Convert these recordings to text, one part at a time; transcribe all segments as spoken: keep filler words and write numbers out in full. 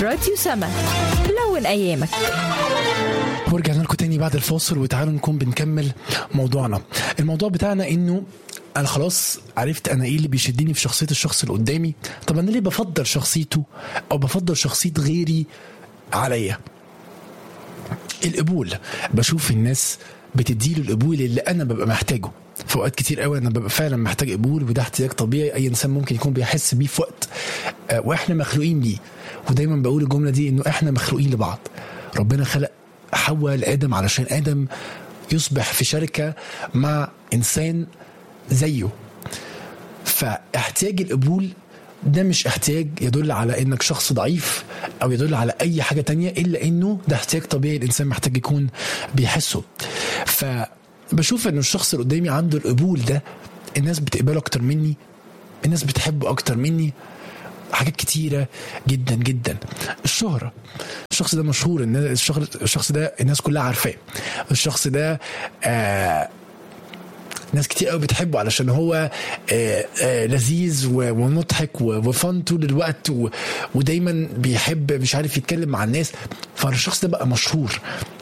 راديو سما، لون أيامك. ورجعنا لكم تاني بعد الفاصل، وتعالوا نكون بنكمل موضوعنا. الموضوع بتاعنا انه انا خلاص عرفت انا ايه اللي بيشدني في شخصية الشخص اللي قدامي. طب انا ليه بفضل شخصيته او بفضل شخصية غيري عليا؟ القبول، بشوف الناس بتديله القبول اللي انا ببقى محتاجه. في وقت كتير قوي انا ببقى فعلا محتاج قبول، وده احتياج طبيعي اي انسان ممكن يكون بيحس بيه في وقت، آه واحنا مخلوقين ليه. ودايما بقول الجملة دي انه احنا مخلوقين لبعض. ربنا خلق حواء لآدم علشان آدم يصبح في شركة مع إنسان زيه. فاحتياج القبول ده مش احتياج يدل على انك شخص ضعيف او يدل على اي حاجة تانية، الا انه ده احتياج طبيعي الانسان محتاج يكون بيحسه. فبشوف انه الشخص اللي قدامي عنده القبول ده، الناس بتقبله اكتر مني، الناس بتحبه اكتر مني، حاجات كتيرة جدا جدا. الشهرة، الشخص ده مشهور، الشخص ده الناس كلها عارفاه، الشخص ده آه ناس كتير قوي بتحبه علشان هو آه آه لذيذ ومضحك وفن طول الوقت، ودايما بيحب مش عارف يتكلم مع الناس، فالشخص ده بقى مشهور.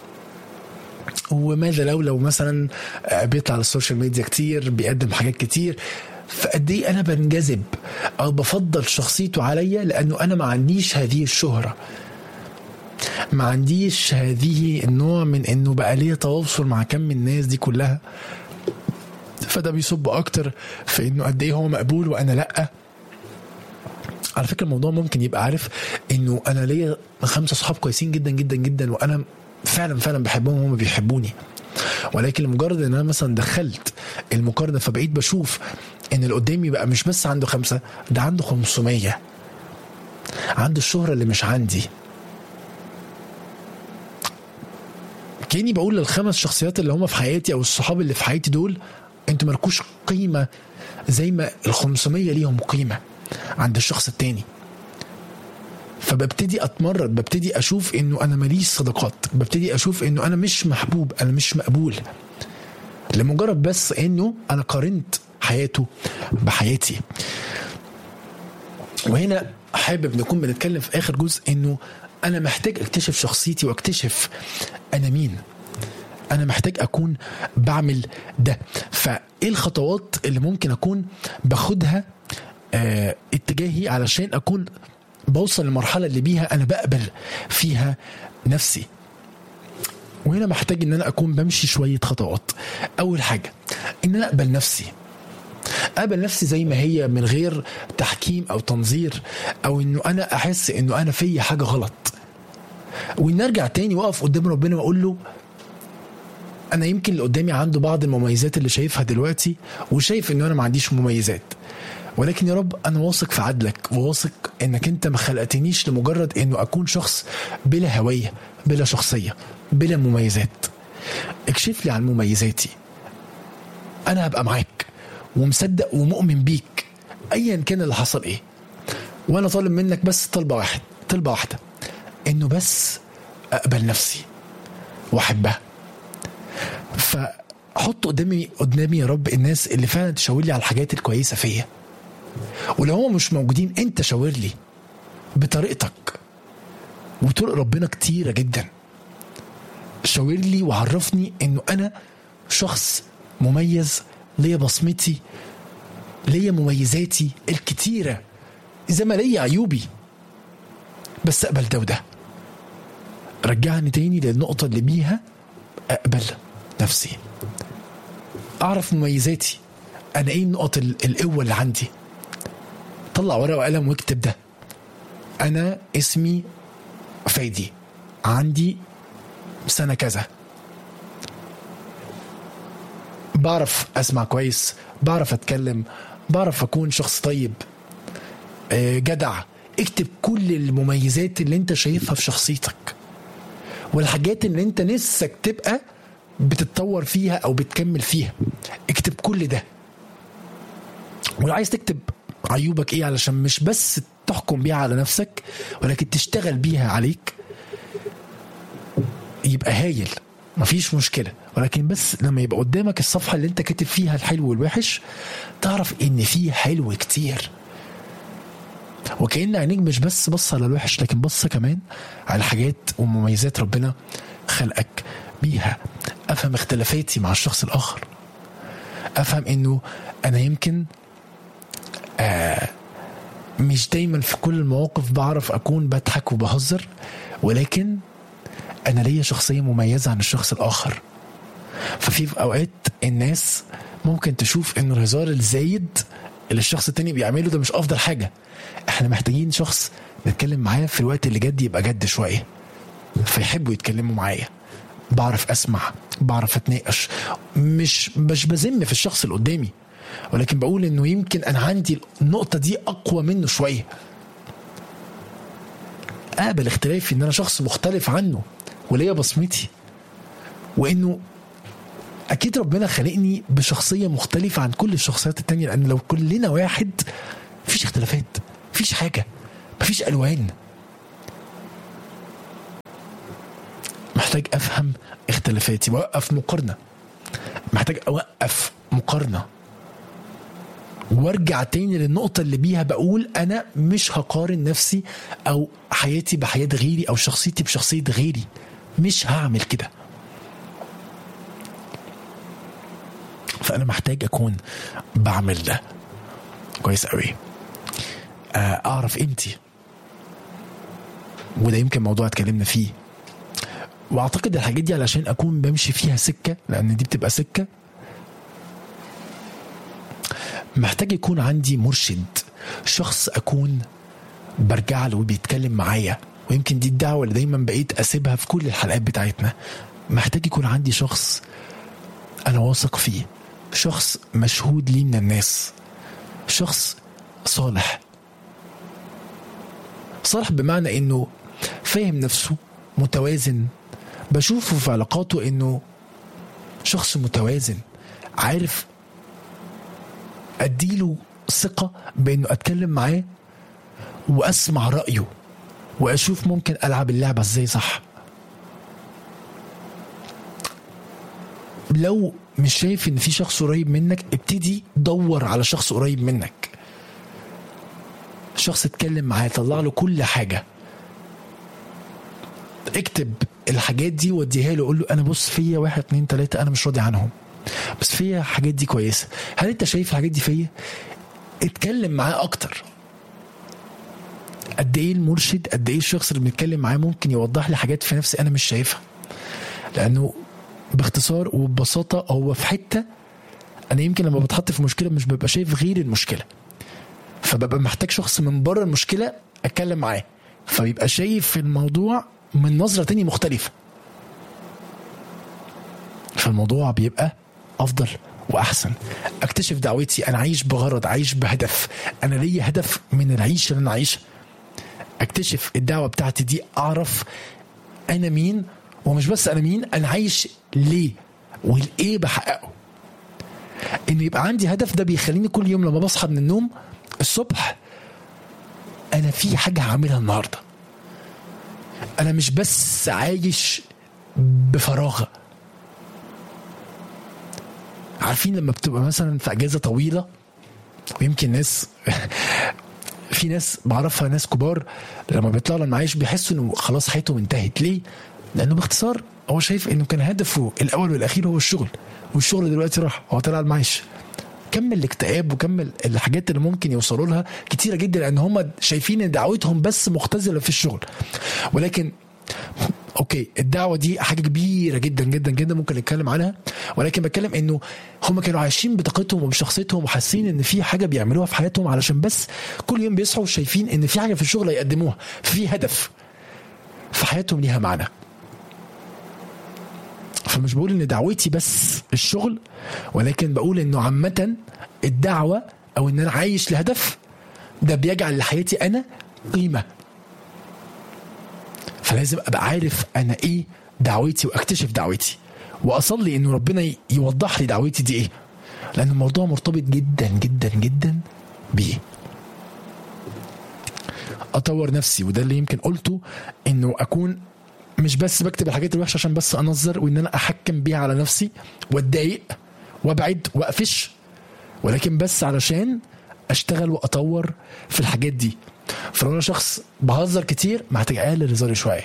وماذا لو لو مثلا بيطلع على السوشيال ميديا كتير، بيقدم حاجات كتير، فقد ايه انا بنجذب او بفضل شخصيته عليا، لانه انا ما عنديش هذه الشهرة، ما عنديش هذه النوع من انه بقى ليه تواصل مع كم من الناس دي كلها. فده بيصب اكتر في انه قد ايه هو مقبول وانا لا. على فكرة الموضوع ممكن يبقى عارف انه انا ليا خمسة صحاب كويسين جدا جدا جدا، وانا فعلا فعلا بحبهم وهم بيحبوني، ولكن لمجرد ان انا مثلا دخلت المقارنة فبقيت بشوف ان اللي قدامي بقى مش بس عنده خمسة، ده عنده خمسمية، عنده الشهرة اللي مش عندي. كأني بقول للخمس شخصيات اللي هم في حياتي او الصحاب اللي في حياتي دول، انتوا مالكوش قيمة زي ما الخمسمية ليهم قيمة عند الشخص التاني. فببتدي اتمرد، ببتدي اشوف انه انا ماليش صداقات، ببتدي اشوف انه انا مش محبوب، انا مش مقبول، لمجرد بس انه انا قارنت حياته بحياتي. وهنا حابب نكون بنتكلم في اخر جزء انه انا محتاج اكتشف شخصيتي واكتشف انا مين. انا محتاج اكون بعمل ده. فايه الخطوات اللي ممكن اكون باخدها اه اتجاهي علشان اكون بوصل للمرحلة اللي بيها انا بقبل فيها نفسي؟ وهنا محتاج ان انا اكون بمشي شوية خطوات. اول حاجة ان انا اقبل نفسي، اقبل نفسي زي ما هي من غير تحكيم او تنظير، او انه انا احس انه انا في حاجة غلط، وان ارجع تاني واقف قدام ربنا واقول له انا يمكن اللي قدامي عنده بعض المميزات اللي شايفها دلوقتي، وشايف انه انا ما عنديش مميزات، ولكن يا رب انا واثق في عدلك، وواثق انك انت ما خلقتنيش لمجرد انه اكون شخص بلا هوية، بلا شخصية، بلا مميزات. اكشف لي عن مميزاتي، انا هبقى معاك ومصدق ومؤمن بيك ايا كان اللي حصل ايه. وانا طالب منك بس طلبة واحد طلبة واحدة، انه بس اقبل نفسي واحبها. فحط قدامي قدامي يا رب الناس اللي فعلا تشاور لي على الحاجات الكويسة فيا، ولو هم مش موجودين انت شاور لي بطريقتك، وطرق ربنا كتيرة جدا. شاور لي وعرفني انه انا شخص مميز، ليا بصمتي، ليا مميزاتي الكتيرة زي ما ليا عيوبي، بس اقبل ده وده. رجعني تاني للنقطة اللي بيها اقبل نفسي، اعرف مميزاتي، انا ايه النقط القوة اللي عندي. طلع ورقة وقلم واكتب ده. انا اسمي فادي، عندي سنة كذا، بعرف اسمع كويس، بعرف اتكلم، بعرف اكون شخص طيب، جدع. اكتب كل المميزات اللي انت شايفها في شخصيتك، والحاجات اللي انت نفسك تبقى بتتطور فيها او بتكمل فيها. اكتب كل ده. ولو عايز تكتب عيوبك ايه علشان مش بس تحكم بيها على نفسك ولكن تشتغل بيها عليك، يبقى هايل، مفيش مشكلة. ولكن بس لما يبقى قدامك الصفحة اللي انت كاتب فيها الحلو والوحش، تعرف ان فيه حلو كتير. وكأن عينيك مش بس بص على الوحش لكن بص كمان على حاجات ومميزات ربنا خلقك بيها. افهم اختلافاتي مع الشخص الاخر، افهم انه انا يمكن آه مش دايما في كل المواقف بعرف اكون بضحك وبهزر، ولكن انا ليا شخصية مميزة عن الشخص الاخر. ففي في اوقات الناس ممكن تشوف انه الهزار الزايد اللي الشخص التاني بيعمله ده مش افضل حاجة. احنا محتاجين شخص نتكلم معاه في الوقت اللي جد يبقى جد شوية، فيحبوا يتكلموا معايا، بعرف اسمع، بعرف اتناقش، مش مش بذم في الشخص اللي قدامي، ولكن بقول انه يمكن انا عندي النقطة دي اقوى منه شوية. اقبل اختلافي، ان انا شخص مختلف عنه وليا بصمتي، وانه اكيد ربنا خلقني بشخصية مختلفة عن كل الشخصيات التانية، لان لو كلنا واحد مفيش اختلافات، مفيش حاجة، مفيش الوان. محتاج افهم اختلافاتي واوقف مقارنة، محتاج اوقف مقارنة وارجع تاني للنقطة اللي بيها بقول انا مش هقارن نفسي او حياتي بحياة غيري او شخصيتي بشخصية غيري، مش هعمل كده. فانا محتاج اكون بعمل ده كويس قوي، اعرف قيمتي، وده يمكن موضوع اتكلمنا فيه. واعتقد الحاجات دي علشان اكون بمشي فيها سكة، لان دي بتبقى سكة، محتاج يكون عندي مرشد، شخص اكون برجع له وبيتكلم معايا. ويمكن دي الدعوة اللي دايما بقيت اسيبها في كل الحلقات بتاعتنا. محتاج يكون عندي شخص انا واثق فيه، شخص مشهود لي من الناس، شخص صالح. صالح بمعنى انه فاهم نفسه، متوازن، بشوفه في علاقاته انه شخص متوازن، عارف اديله ثقة بانه اتكلم معاه واسمع رأيه واشوف ممكن العب اللعبة ازاي صح. لو مش شايف ان في شخص قريب منك، ابتدي دور على شخص قريب منك، شخص اتكلم معاه، طلع له كل حاجة، اكتب الحاجات دي وديها له، قول له انا بص فيا واحد اتنين تلاتة انا مش راضي عنهم، بس فيا حاجات دي كويسة، هل انت شايف الحاجات دي فيا؟ اتكلم معاه اكتر. قد ايه المرشد، قد ايه الشخص اللي بنتكلم معاه ممكن يوضح لي حاجات في نفسي انا مش شايفها، لانه باختصار وببساطة هو في حتة انا يمكن لما بتحط في مشكلة مش ببقى شايف غير المشكلة، فببقى محتاج شخص من بره المشكلة اتكلم معاه، فبيبقى شايف الموضوع من نظرة تانية مختلفة، فالموضوع بيبقى افضل واحسن. اكتشف دعوتي، انا عايش بغرض، عايش بهدف، انا ليا هدف من العيش اللي انا عايشها. اكتشف الدعوة بتاعتي دي، اعرف انا مين، ومش بس انا مين، انا عايش ليه والايه بحققه. ان يبقى عندي هدف ده بيخليني كل يوم لما بصحى من النوم الصبح انا في حاجة هعملها النهاردة، انا مش بس عايش بفراغ. عارفين لما بتبقى مثلا في اجازة طويلة، ويمكن ناس في ناس بعرفها ناس كبار لما بيطلعوا المعاش بيحسوا انه خلاص حياتهم انتهت. ليه؟ لانه باختصار هو شايف انه كان هدفه الاول والاخير هو الشغل، والشغل دلوقتي راح، هو طلع المعاش. كمل الاكتئاب وكمل الحاجات اللي ممكن يوصلوا لها كتيرة جدا، لان هم شايفين ان دعوتهم بس مختزلة في الشغل. ولكن اوكي، الدعوة دي حاجة كبيرة جدا جدا جدا ممكن نتكلم عنها، ولكن بتكلم انه هم كانوا عايشين بطاقتهم وبشخصيتهم وحاسين ان في حاجة بيعملوها في حياتهم علشان بس كل يوم بيصحوا شايفين ان في حاجة في الشغل يقدموها، في هدف في حياتهم ليها معنى. فمش بقول ان دعوتي بس الشغل، ولكن بقول انه عامة الدعوة او ان انا عايش لهدف ده بيجعل لحياتي انا قيمة. فلازم ابقى عارف انا ايه دعوتي، واكتشف دعوتي، واصلي انه ربنا يوضح لي دعوتي دي ايه، لان الموضوع مرتبط جدا جدا جدا بيه. اطور نفسي، وده اللي يمكن قلته، انه اكون مش بس بكتب الحاجات الوحشة عشان بس انظر وان انا احكم بيها على نفسي واتضايق وابعد واقفش، ولكن بس علشان اشتغل واطور في الحاجات دي. فلو انا شخص بهزر كتير محتاج اقلل هزاري شويه.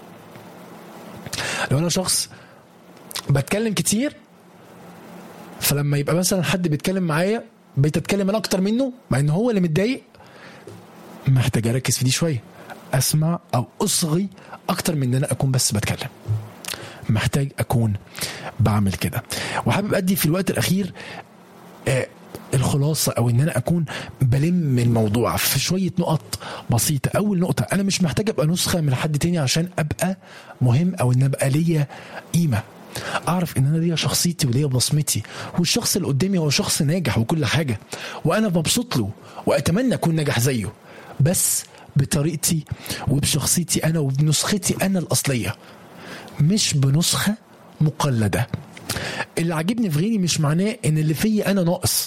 لو انا شخص بتكلم كتير فلما يبقى مثلا حد بيتكلم معايا بقيت اتكلم انا اكتر منه مع ان هو اللي متضايق، محتاج اركز في دي شويه، اسمع او اصغي اكتر من ان انا اكون بس بتكلم. محتاج اكون بعمل كده. وحابب ادي في الوقت الاخير آه الخلاصه، او ان انا اكون بلم الموضوع في شويه نقط بسيطه. اول نقطه، انا مش محتاج ابقى نسخه من حد تاني عشان ابقى مهم او ان ابقى ليا قيمه. اعرف ان انا ليا شخصيتي وليا بصمتي، والشخص اللي قدامي هو شخص ناجح وكل حاجه وانا مبسوط له واتمنى اكون ناجح زيه، بس بطريقتي وبشخصيتي انا وبنسختي انا الاصليه، مش بنسخه مقلده. اللي عجبني في غيري مش معناه ان اللي فيا انا ناقص،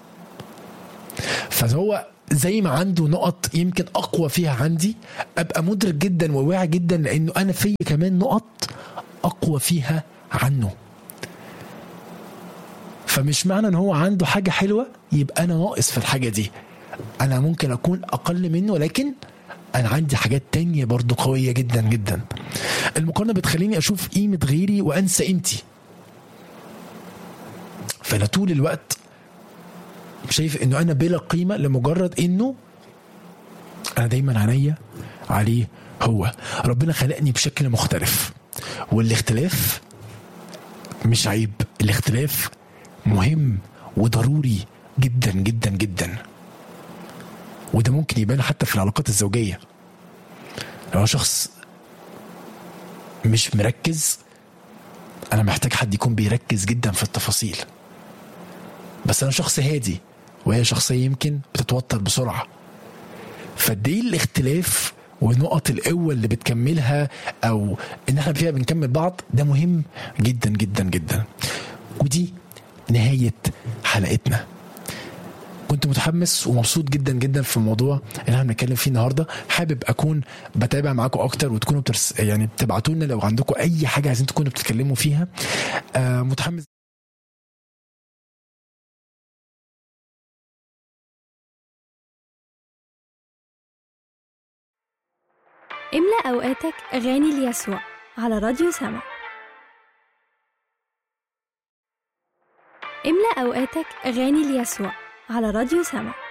فهو زي ما عنده نقط يمكن اقوى فيها عندي، ابقى مدرك جدا وواعي جدا لانه انا فيا كمان نقط اقوى فيها عنه. فمش معنى ان هو عنده حاجه حلوه يبقى انا ناقص في الحاجه دي. انا ممكن اكون اقل منه لكن انا عندي حاجات تانية برضو قويه جدا جدا. المقارنه بتخليني اشوف قيمه غيري وانسى قيمتي، فانا طول الوقت شايف انه انا بلا قيمه لمجرد انه انا دايما عينيا عليه. هو ربنا خلقني بشكل مختلف، والاختلاف مش عيب، الاختلاف مهم وضروري جدا جدا جدا. وده ممكن يبان حتى في العلاقات الزوجيه. لو شخص مش مركز، انا محتاج حد يكون بيركز جدا في التفاصيل. بس انا شخص هادي وهي شخصيه يمكن بتتوتر بسرعه، فدي الاختلاف ونقط القوه اللي بتكملها او ان احنا فيها بنكمل بعض، ده مهم جدا جدا جدا. ودي نهايه حلقتنا. كنت متحمس ومبسوط جدا جدا في الموضوع اللي احنا بنتكلم فيه النهارده. حابب اكون بتابع معاكم اكتر وتكونوا بترس يعني بتبعتوا لنا لو عندكم اي حاجه عايزين تكونوا بتتكلموا فيها. آه متحمس. املأ أوقاتك أغاني ليسوع على راديو سما. املأ أوقاتك أغاني ليسوع على راديو سما.